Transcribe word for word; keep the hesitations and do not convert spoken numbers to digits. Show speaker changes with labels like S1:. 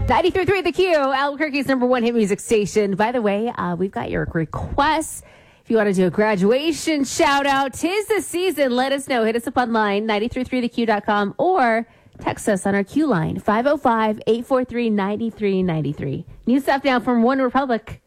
S1: ninety-three point three The Q, Albuquerque's number one hit music station. By the way, uh, we've got your requests. If you want to do a graduation shout out, 'tis the season. Let us know. Hit us up online, nine three three the q dot com, or text us on our Q line, five oh five, eight four three, nine three nine three. New stuff now from One Republic.